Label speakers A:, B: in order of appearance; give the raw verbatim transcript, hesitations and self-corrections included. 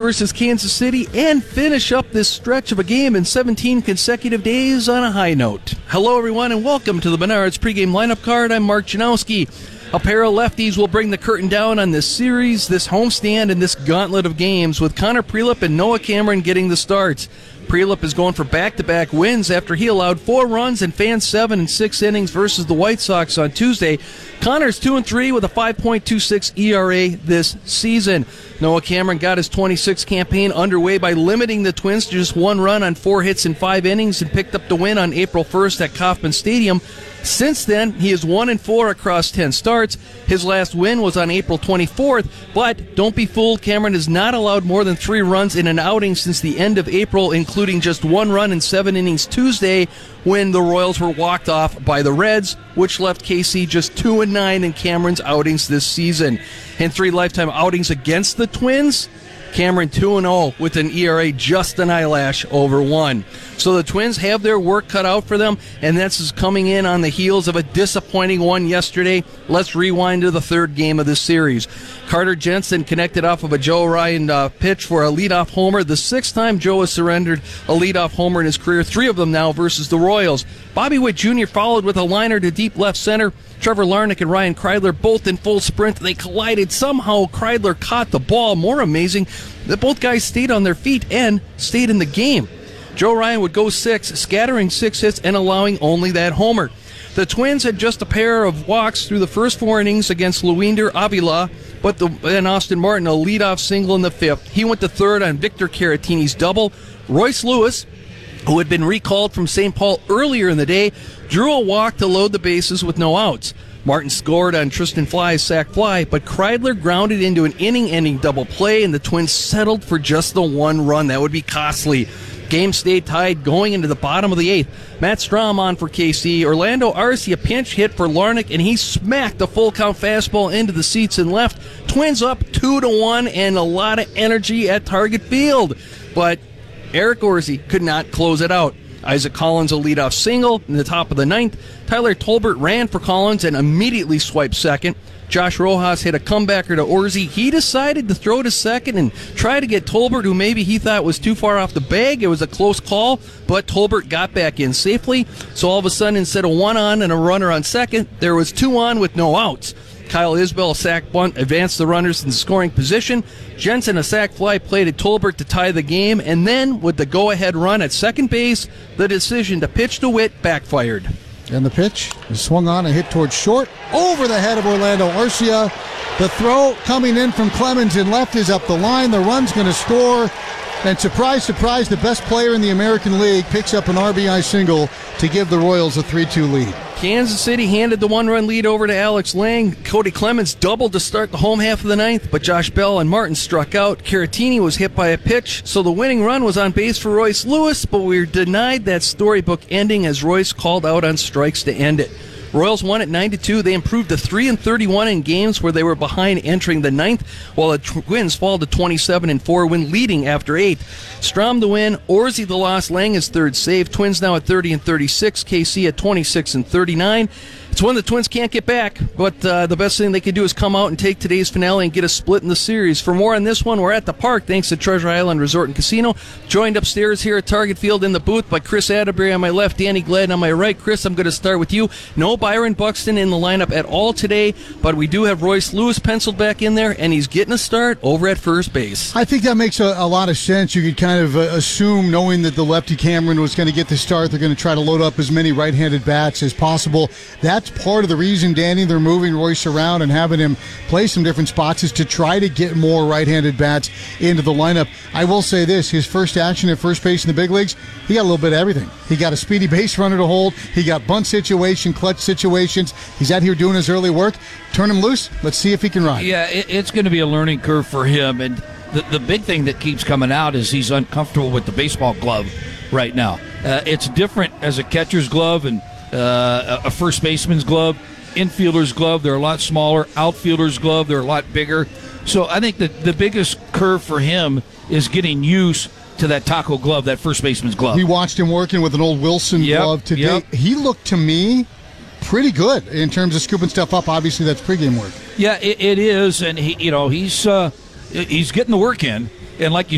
A: versus Kansas City and finish up this stretch of a game in seventeen consecutive days on a high note. Hello, everyone, and welcome to the Menards pregame lineup card. I'm Mark Janowski. A pair of lefties will bring the curtain down on this series, this homestand, and this gauntlet of games, with Connor Prielipp and Noah Cameron getting the starts. Prielipp is going for back-to-back wins after he allowed four runs and fanned seven in six innings versus the White Sox on Tuesday. Connor's two and three with a five point two six E R A this season. Noah Cameron got his twenty-six campaign underway by limiting the Twins to just one run on four hits in five innings and picked up the win on April first at Kauffman Stadium. Since then, he is one and four across ten starts. His last win was on April twenty-fourth, but don't be fooled, Cameron has not allowed more than three runs in an outing since the end of April, including just one run in seven innings Tuesday when the Royals were walked off by the Reds, which left K C just two and nine in Cameron's outings this season. In three lifetime outings against the Twins, Cameron two and oh with an E R A just an eyelash over one. So the Twins have their work cut out for them, and this is coming in on the heels of a disappointing one yesterday. Let's rewind to the third game of this series. Carter Jensen connected off of a Joe Ryan uh, pitch for a leadoff homer. The sixth time Joe has surrendered a leadoff homer in his career, three of them now versus the Royals. Bobby Witt Junior followed with a liner to deep left center. Trevor Larnach and Ryan Kreidler both in full sprint. They collided. Somehow Kreidler caught the ball. More amazing that both guys stayed on their feet and stayed in the game. Joe Ryan would go six, scattering six hits and allowing only that homer. The Twins had just a pair of walks through the first four innings against Luinder Avila, but the, and Austin Martin, a leadoff single in the fifth. He went to third on Victor Caratini's double. Royce Lewis, who had been recalled from Saint Paul earlier in the day, drew a walk to load the bases with no outs. Martin scored on Tristan Fly's sac fly, but Kreidler grounded into an inning-ending double play, and the Twins settled for just the one run. That would be costly. Game stayed tied going into the bottom of the eighth. Matt Strom on for K C. Orlando Arce, a pinch hit for Larnach, and he smacked a full-count fastball into the seats and left. Twins up two to one and a lot of energy at Target Field. But Eric Orsi could not close it out. Isaac Collins a leadoff single in the top of the ninth. Tyler Tolbert ran for Collins and immediately swiped second. Josh Rojas hit a comebacker to Orsi. He decided to throw to second and try to get Tolbert, who maybe he thought was too far off the bag. It was a close call, but Tolbert got back in safely. So all of a sudden, instead of one on and a runner on second, there was two on with no outs. Kyle Isbell, a sac bunt, advanced the runners in scoring position. Jensen, a sac fly, played at Tolbert to tie the game. And then, with the go-ahead run at second base, the decision to pitch to Witt backfired.
B: And the pitch is swung on and hit towards short, over the head of Orlando Arcia. The throw coming in from Clemens in left is up the line. The run's going to score. And surprise, surprise, the best player in the American League picks up an R B I single to give the Royals a three two lead.
A: Kansas City handed the one-run lead over to Alex Lang. Cody Clemens doubled to start the home half of the ninth, but Josh Bell and Martin struck out. Caratini was hit by a pitch, so the winning run was on base for Royce Lewis, but we were denied that storybook ending as Royce called out on strikes to end it. Royals won at nine to two. They improved to three and thirty-one in games where they were behind entering the ninth, while the Twins fall to twenty-seven and four when leading after eight. Strom the win, Orsi the loss, Lang is third save. Twins now at thirty and thirty-six, K C at twenty-six and thirty-nine. It's one the Twins can't get back, but uh, the best thing they can do is come out and take today's finale and get a split in the series. For more on this one, we're at the park thanks to Treasure Island Resort and Casino. Joined upstairs here at Target Field in the booth by Chris Atterbury on my left, Danny Gladden on my right. Chris, I'm going to start with you. No Byron Buxton in the lineup at all today, but we do have Royce Lewis penciled back in there, and he's getting a start over at first base.
B: I think that makes a, a lot of sense. You could kind of uh, assume, knowing that the lefty Cameron was going to get the start, they're going to try to load up as many right-handed bats as possible. That's part of the reason, Danny, they're moving Royce around and having him play some different spots is to try to get more right-handed bats into the lineup. I will say this, his first action at first base in the big leagues, he got a little bit of everything. He got a speedy base runner to hold. He got bunt situation, clutch situations. He's out here doing his early work. Turn him loose. Let's see if he can ride.
C: Yeah, it, it's going to be a learning curve for him. And the, the big thing that keeps coming out is he's uncomfortable with the baseball glove right now. Uh, it's different as a catcher's glove and uh, a first baseman's glove. Infielder's glove, they're a lot smaller. Outfielder's glove, they're a lot bigger. So I think that the biggest curve for him is getting used to that taco glove, that first baseman's glove.
B: We watched him working with an old Wilson
C: yep,
B: glove today.
C: Yep.
B: He looked to me pretty good in terms of scooping stuff up. Obviously, that's pregame work.
C: Yeah, it, it is, and he, you know, he's uh, he's getting the work in. And like you